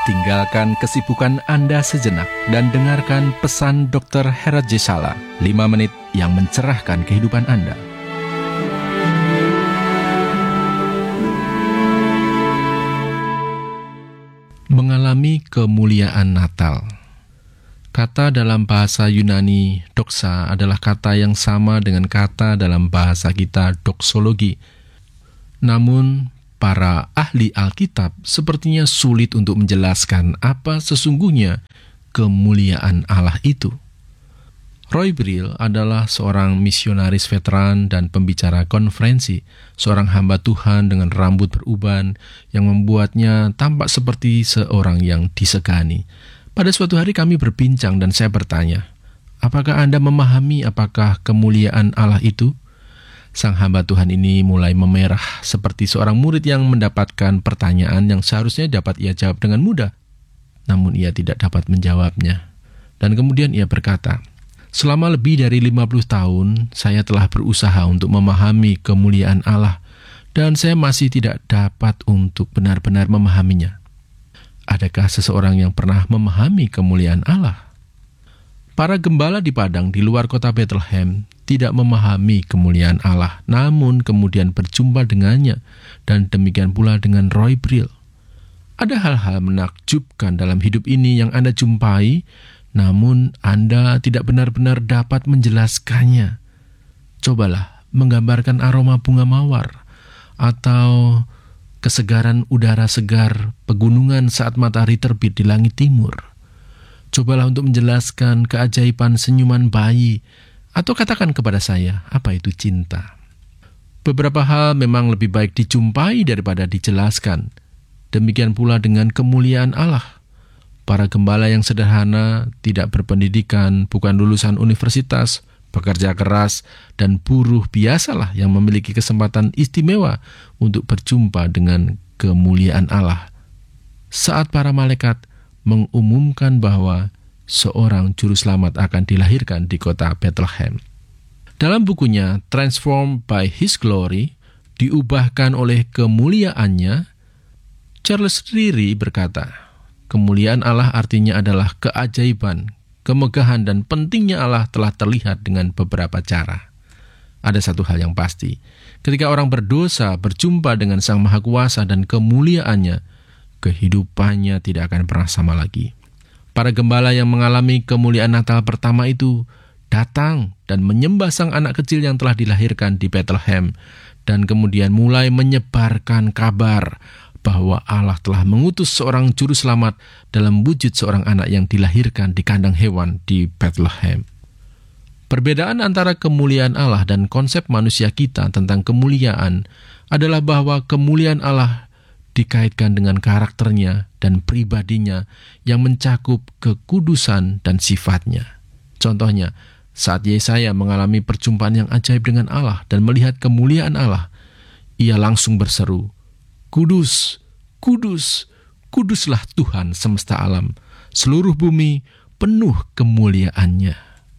Tinggalkan kesibukan Anda sejenak dan dengarkan pesan Dr. Herat J. Sala, 5 menit yang mencerahkan kehidupan Anda. Mengalami kemuliaan Natal. Kata dalam bahasa Yunani, doxa, adalah kata yang sama dengan kata dalam bahasa kita, doksologi. Namun, para ahli Alkitab sepertinya sulit untuk menjelaskan apa sesungguhnya kemuliaan Allah itu. Roy Brill adalah seorang misionaris veteran dan pembicara konferensi, seorang hamba Tuhan dengan rambut beruban yang membuatnya tampak seperti seorang yang disegani. Pada suatu hari kami berbincang dan saya bertanya, apakah Anda memahami apakah kemuliaan Allah itu? Sang hamba Tuhan ini mulai memerah seperti seorang murid yang mendapatkan pertanyaan yang seharusnya dapat ia jawab dengan mudah. Namun ia tidak dapat menjawabnya. Dan kemudian ia berkata, selama lebih dari 50 tahun, saya telah berusaha untuk memahami kemuliaan Allah, dan saya masih tidak dapat untuk benar-benar memahaminya. Adakah seseorang yang pernah memahami kemuliaan Allah? Para gembala di padang di luar kota Bethlehem tidak memahami kemuliaan Allah, namun kemudian berjumpa dengannya, dan demikian pula dengan Roy Brill. Ada hal-hal menakjubkan dalam hidup ini yang Anda jumpai, namun Anda tidak benar-benar dapat menjelaskannya. Cobalah menggambarkan aroma bunga mawar, atau kesegaran udara segar pegunungan saat matahari terbit di langit timur. Cobalah untuk menjelaskan keajaiban senyuman bayi, atau katakan kepada saya, apa itu cinta? Beberapa hal memang lebih baik dijumpai daripada dijelaskan. Demikian pula dengan kemuliaan Allah. Para gembala yang sederhana, tidak berpendidikan, bukan lulusan universitas, bekerja keras, dan buruh biasalah yang memiliki kesempatan istimewa untuk berjumpa dengan kemuliaan Allah. Saat para malaikat mengumumkan bahwa seorang juru selamat akan dilahirkan di kota Bethlehem. Dalam bukunya Transformed by His Glory, diubahkan oleh kemuliaannya, Charles Ryrie berkata, kemuliaan Allah artinya adalah keajaiban, kemegahan dan pentingnya Allah telah terlihat dengan beberapa cara. Ada satu hal yang pasti, ketika orang berdosa berjumpa dengan Sang Maha Kuasa dan kemuliaannya, kehidupannya tidak akan pernah sama lagi. Para gembala yang mengalami kemuliaan Natal pertama itu datang dan menyembah sang anak kecil yang telah dilahirkan di Bethlehem, dan kemudian mulai menyebarkan kabar bahwa Allah telah mengutus seorang juru selamat dalam wujud seorang anak yang dilahirkan di kandang hewan di Bethlehem. Perbedaan antara kemuliaan Allah dan konsep manusia kita tentang kemuliaan adalah bahwa kemuliaan Allah dikaitkan dengan karakternya dan pribadinya yang mencakup kekudusan dan sifatnya. Contohnya, saat Yesaya mengalami perjumpaan yang ajaib dengan Allah dan melihat kemuliaan Allah, ia langsung berseru, "Kudus, kudus, kuduslah Tuhan semesta alam, seluruh bumi penuh kemuliaannya."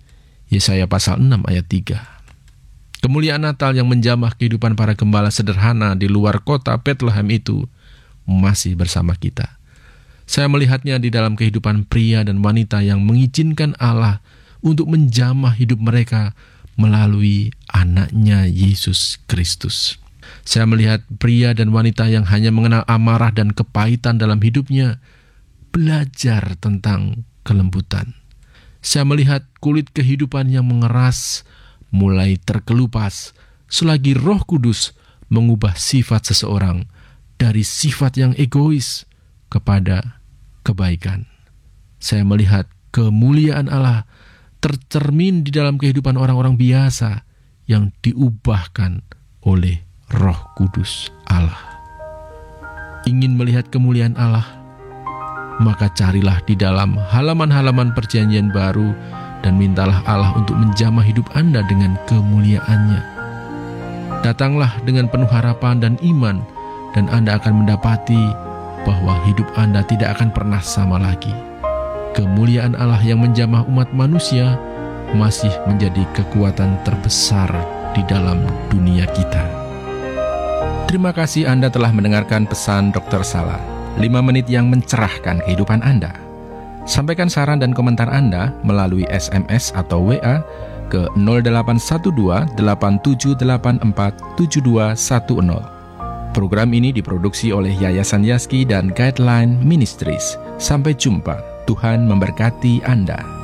Yesaya pasal 6 ayat 3. Kemuliaan Natal yang menjamah kehidupan para gembala sederhana di luar kota Bethlehem itu masih bersama kita. Saya melihatnya di dalam kehidupan pria dan wanita yang mengizinkan Allah untuk menjamah hidup mereka melalui anaknya Yesus Kristus. Saya melihat pria dan wanita yang hanya mengenal amarah dan kepahitan dalam hidupnya, belajar tentang kelembutan. Saya melihat kulit kehidupan yang mengeras mulai terkelupas selagi Roh Kudus mengubah sifat seseorang dari sifat yang egois kepada kebaikan. Saya melihat kemuliaan Allah tercermin di dalam kehidupan orang-orang biasa yang diubahkan oleh Roh Kudus Allah. Ingin melihat kemuliaan Allah? Maka carilah di dalam halaman-halaman perjanjian baru dan mintalah Allah untuk menjamah hidup Anda dengan kemuliaannya. Datanglah dengan penuh harapan dan iman, dan Anda akan mendapati bahwa hidup Anda tidak akan pernah sama lagi. Kemuliaan Allah yang menjamah umat manusia masih menjadi kekuatan terbesar di dalam dunia kita. Terima kasih Anda telah mendengarkan pesan Dr. Sala. 5 menit yang mencerahkan kehidupan Anda. Sampaikan saran dan komentar Anda melalui SMS atau WA ke 0812 8784 7210. Program ini diproduksi oleh Yayasan Yazki dan Guideline Ministries. Sampai jumpa. Tuhan memberkati Anda.